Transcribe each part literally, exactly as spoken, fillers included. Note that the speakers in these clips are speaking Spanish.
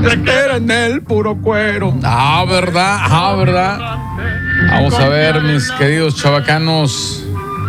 te espera en el puro cuero. Ah, ¿verdad? Ah, ¿verdad? Vamos a ver, mis queridos chavacanos.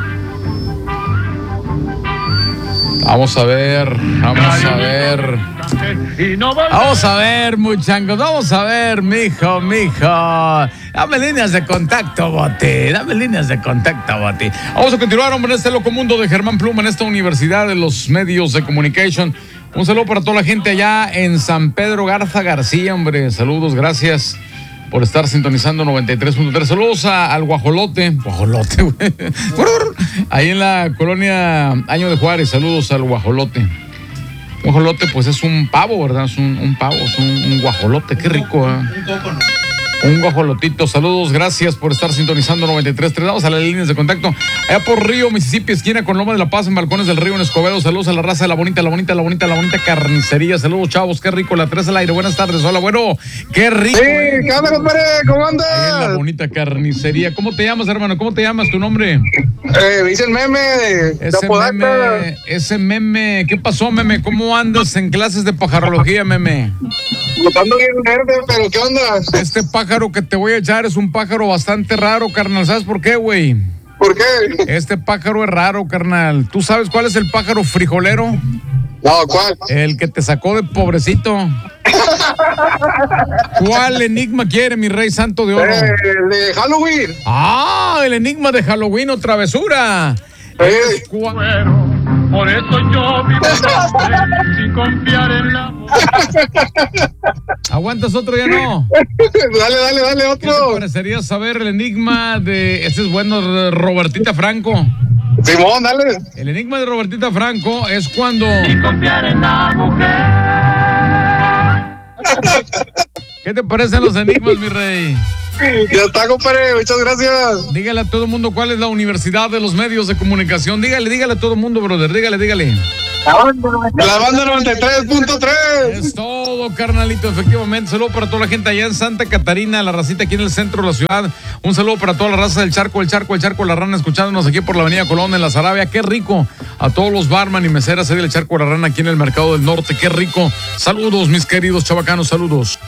Vamos a ver, vamos a ver. Vamos a ver, muchachos, vamos a ver, mijo, mijo. Dame líneas de contacto, Boti. Dame líneas de contacto, Boti. Vamos a continuar, hombre, en este loco mundo de Germán Pluma, en esta universidad de los medios de comunicación. Un saludo para toda la gente allá en San Pedro Garza García, hombre. Saludos, gracias por estar sintonizando noventa y tres punto tres. Saludos a, al Guajolote. Guajolote, güey. Ahí en la colonia Año de Juárez. Saludos al Guajolote. Guajolote, pues es un pavo, ¿verdad? Es un, un pavo, es un, un guajolote. Qué rico, ¿eh? Un cócono. Un guajolotito. Saludos, gracias por estar sintonizando noventa y tres punto tres. Vamos a las líneas de contacto. Allá por Río, Mississippi, esquina con Loma de la Paz, en Balcones del Río, en Escobedo. Saludos a la raza de la bonita, la bonita, la bonita, la bonita carnicería. Saludos, chavos. Qué rico, la tres al aire. Buenas tardes. Hola, bueno. Qué rico. Sí, ¿eh? ¿Qué onda, compadre? ¿Cómo andas? Ahí en la bonita carnicería. ¿Cómo te llamas, hermano? ¿Cómo te llamas? ¿Tu nombre? Eh, dice el meme de, ese de meme, ese meme. ¿Qué pasó, meme? ¿Cómo andas en clases de pajarología, meme? Botando bien verde, pero ¿qué onda? Este pájaro que te voy a echar es un pájaro bastante raro, carnal. ¿Sabes por qué, güey? ¿Por qué? Este pájaro es raro, carnal. ¿Tú sabes cuál es el pájaro frijolero? No, ¿cuál? El que te sacó de pobrecito. ¿Cuál enigma quiere, mi rey santo de oro? Eh, el de Halloween. Ah, el enigma de Halloween o travesura. Eh. Por eso yo vivo sin confiar en la mujer. ¿Aguantas otro ya no? Dale, dale, dale, ¿Qué otro. te parecería saber el enigma de... Este es bueno, Robertita Franco. Simón, dale. El enigma de Robertita Franco es cuando... Sin confiar en la mujer. ¿Qué te parecen los enigmas, mi rey? Ya está, compadre. Muchas gracias. Dígale a todo el mundo cuál es la universidad de los medios de comunicación. Dígale, dígale a todo el mundo, brother. Dígale, dígale. La banda noventa y tres punto tres. Es todo, carnalito, efectivamente. Saludo para toda la gente allá en Santa Catarina, la racita aquí en el centro de la ciudad. Un saludo para toda la raza del Charco, el Charco, el Charco, la Rana, escuchándonos aquí por la avenida Colón en la Sarabia. Qué rico. A todos los barman y meseras ahí del Charco, la Rana, aquí en el Mercado del Norte. Qué rico. Saludos, mis queridos chavacanos, saludos.